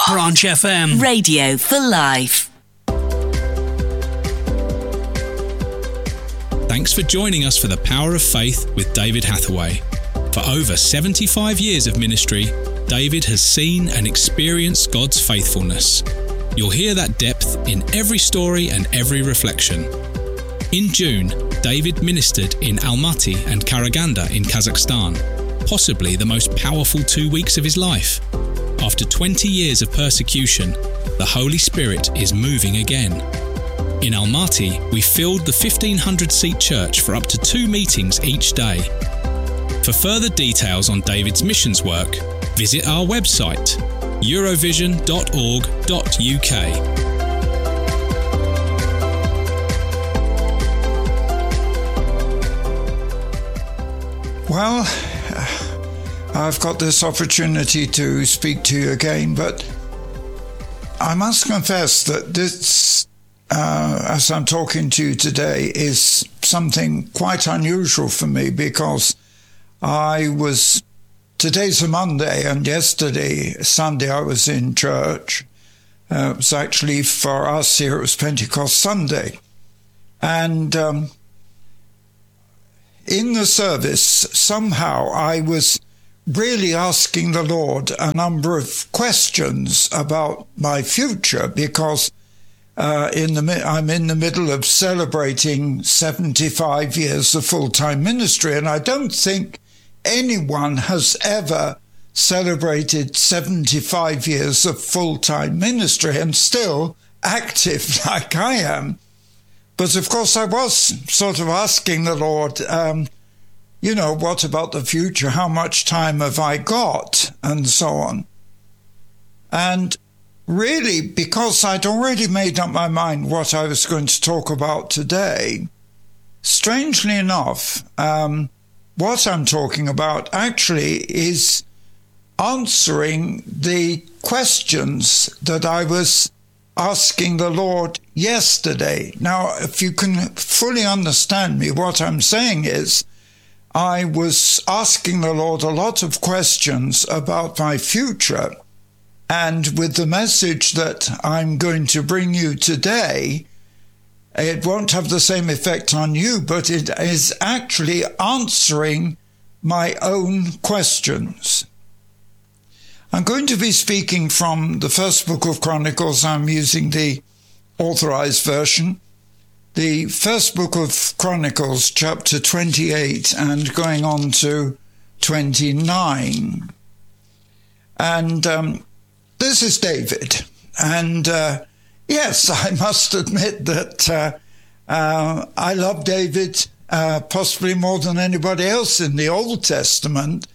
Branch FM. Radio for life. Thanks for joining us for The Power of Faith with David Hathaway. For over 75 years of ministry, David has seen and experienced God's faithfulness. You'll hear that depth in every story and every reflection. In June, David ministered in Almaty and Karaganda in Kazakhstan, possibly the most powerful 2 weeks of his life. After 20 years of persecution, the Holy Spirit is moving again. In Almaty, we filled the 1,500-seat church for up to 2 meetings each day. For further details on David's missions work, visit our website, eurovision.org.uk. Well, I've got this opportunity to speak to you again, but I must confess that this, as I'm talking to you today, is something quite unusual for me, because today's a Monday, and yesterday, Sunday, I was in church. It was actually, for us here, it was Pentecost Sunday. And in the service, somehow I was really asking the Lord a number of questions about my future, because I'm in the middle of celebrating 75 years of full-time ministry, and I don't think anyone has ever celebrated 75 years of full-time ministry and still active like I am. But of course I was sort of asking the Lord, what about the future? How much time have I got? And so on. And really, because I'd already made up my mind what I was going to talk about today, strangely enough, what I'm talking about actually is answering the questions that I was asking the Lord yesterday. Now, if you can fully understand me, what I'm saying is I was asking the Lord a lot of questions about my future. And with the message that I'm going to bring you today, it won't have the same effect on you, but it is actually answering my own questions. I'm going to be speaking from the first book of Chronicles. I'm using the authorized version. The first book of Chronicles, chapter 28, and going on to 29. And this is David. And yes, I must admit that I love David possibly more than anybody else in the Old Testament,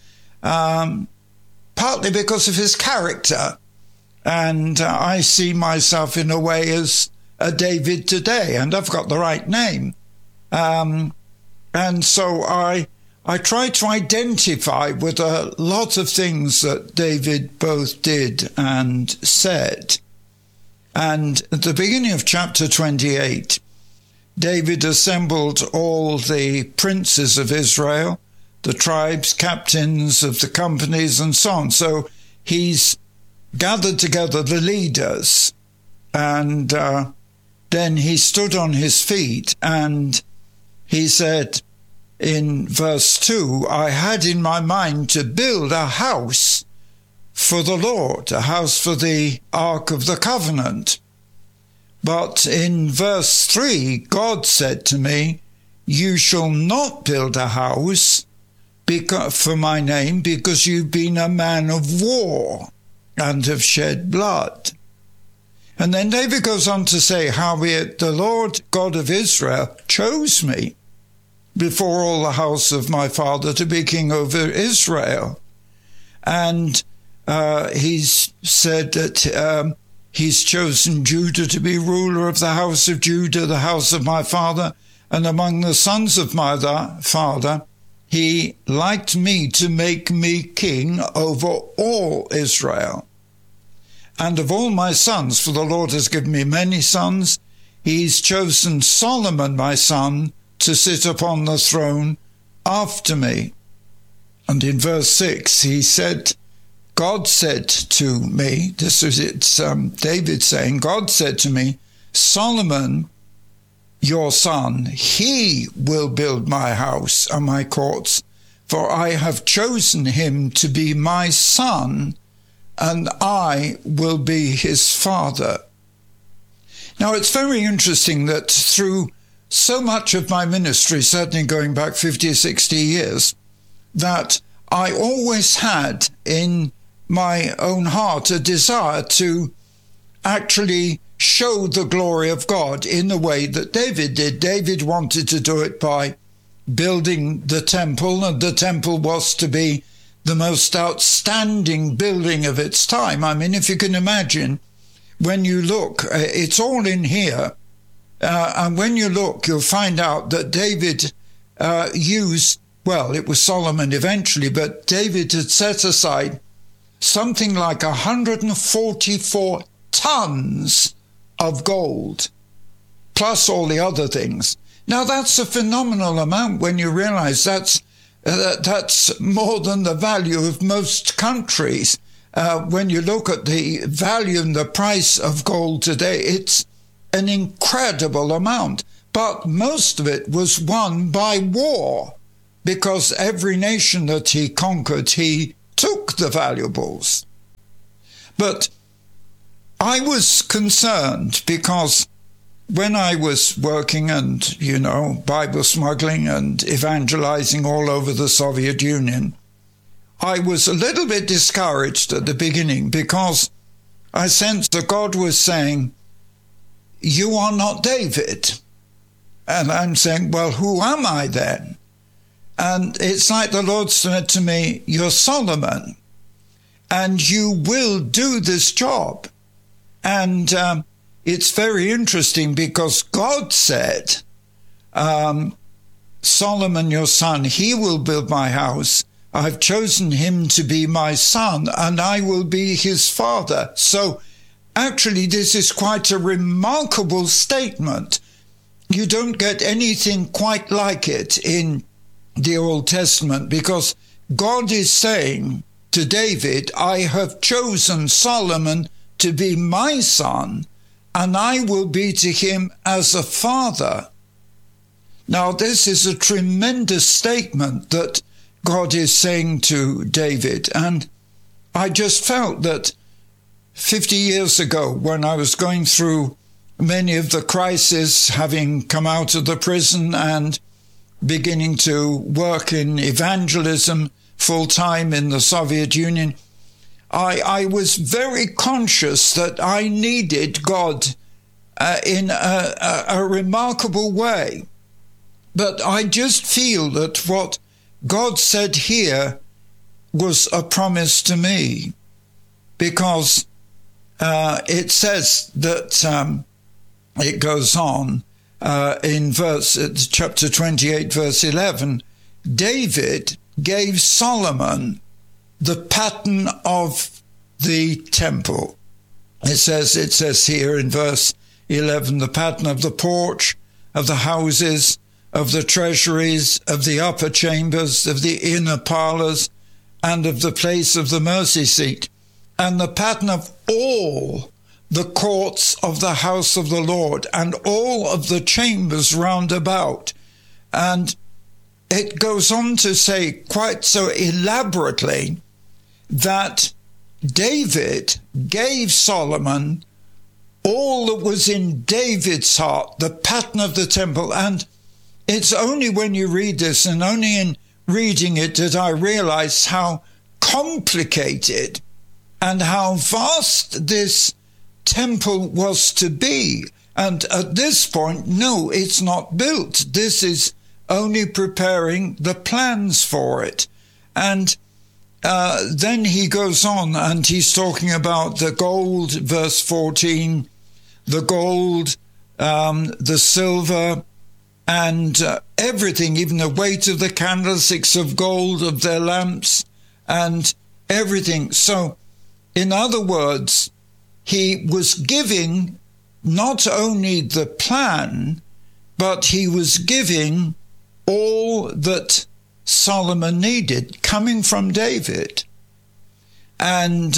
partly because of his character. And I see myself in a way as a David today, and I've got the right name. And so I try to identify with a lot of things that David both did and said. And at the beginning of chapter 28, David assembled all the princes of Israel, the tribes, captains of the companies, and so on. So he's gathered together the leaders, and then he stood on his feet, and he said in verse 2, I had in my mind to build a house for the Lord, a house for the Ark of the Covenant. But in verse 3, God said to me, you shall not build a house for my name, because you've been a man of war and have shed blood. And then David goes on to say, howbeit the Lord God of Israel chose me before all the house of my father to be king over Israel. And he's said that he's chosen Judah to be ruler of the house of Judah, the house of my father, and among the sons of my father, he liked me to make me king over all Israel. And of all my sons, for the Lord has given me many sons, he's chosen Solomon, my son, to sit upon the throne after me. And in verse 6, he said, God said to me, this is David saying, God said to me, Solomon, your son, he will build my house and my courts, for I have chosen him to be my son, and I will be his father. Now, it's very interesting that through so much of my ministry, certainly going back 50 or 60 years, that I always had in my own heart a desire to actually show the glory of God in the way that David did. David wanted to do it by building the temple, and the temple was to be the most outstanding building of its time. I mean, if you can imagine, when you look, it's all in here, and when you look, you'll find out that David used, well, it was Solomon eventually, but David had set aside something like 144 tons of gold, plus all the other things. Now, that's a phenomenal amount when you realize that's more than the value of most countries. When you look at the value and the price of gold today, it's an incredible amount. But most of it was won by war, because every nation that he conquered, he took the valuables. But I was concerned because when I was working and, Bible smuggling and evangelizing all over the Soviet Union, I was a little bit discouraged at the beginning because I sensed that God was saying, you are not David. And I'm saying, well, who am I then? And it's like the Lord said to me, you're Solomon, and you will do this job. And it's very interesting because God said, Solomon, your son, he will build my house. I've chosen him to be my son, and I will be his father. So actually, this is quite a remarkable statement. You don't get anything quite like it in the Old Testament, because God is saying to David, I have chosen Solomon to be my son, and I will be to him as a father. Now, this is a tremendous statement that God is saying to David, and I just felt that 50 years ago, when I was going through many of the crises, having come out of the prison and beginning to work in evangelism full-time in the Soviet Union, I was very conscious that I needed God in a remarkable way. But I just feel that what God said here was a promise to me, because it says that it goes on in chapter 28, verse 11, David gave Solomon the pattern of the temple. It says here in verse 11, the pattern of the porch, of the houses, of the treasuries, of the upper chambers, of the inner parlors, and of the place of the mercy seat, and the pattern of all the courts of the house of the Lord, and all of the chambers round about. And it goes on to say quite so elaborately that David gave Solomon all that was in David's heart, the pattern of the temple. And it's only when you read this, and only in reading it, that I realize how complicated and how vast this temple was to be. And at this point, no, it's not built. This is only preparing the plans for it. And then he goes on and he's talking about the gold, verse 14, the gold, the silver, and everything, even the weight of the candlesticks of gold of their lamps and everything. So, in other words, he was giving not only the plan, but he was giving all that Solomon needed, coming from David. And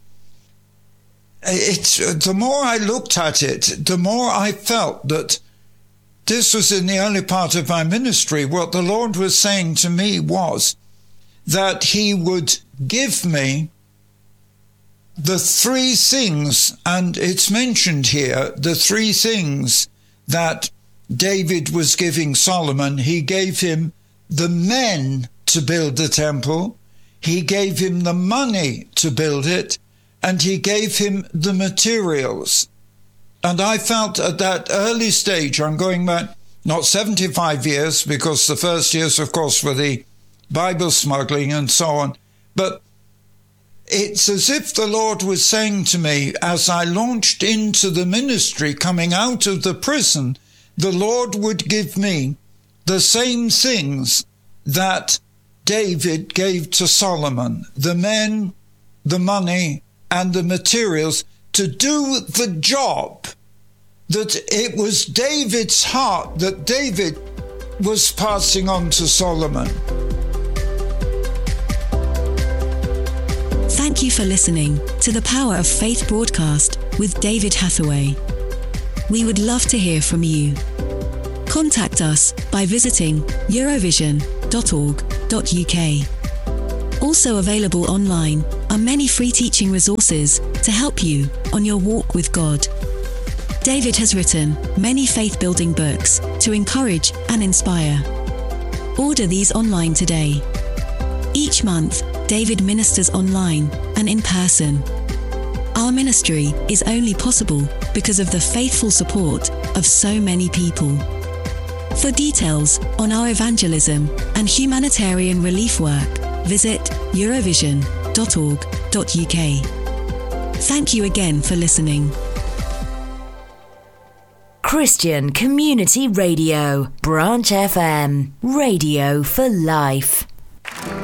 the more I looked at it, the more I felt that this was in the early part of my ministry. What the Lord was saying to me was that he would give me the three things, and it's mentioned here, the three things that David was giving Solomon. He gave him the men to build the temple, he gave him the money to build it, and he gave him the materials. And I felt at that early stage, I'm going back not 75 years, because the first years, of course, were the Bible smuggling and so on, but it's as if the Lord was saying to me, as I launched into the ministry, coming out of the prison, the Lord would give me the same things that David gave to Solomon, the men, the money, and the materials to do the job that it was David's heart that David was passing on to Solomon. Thank you for listening to the Power of Faith broadcast with David Hathaway. We would love to hear from you. Contact us by visiting eurovision.org.uk. Also available online are many free teaching resources to help you on your walk with God. David has written many faith-building books to encourage and inspire. Order these online today. Each month, David ministers online and in person. Our ministry is only possible because of the faithful support of so many people. For details on our evangelism and humanitarian relief work, visit eurovision.org.uk. Thank you again for listening. Christian Community Radio, Branch FM, Radio for Life.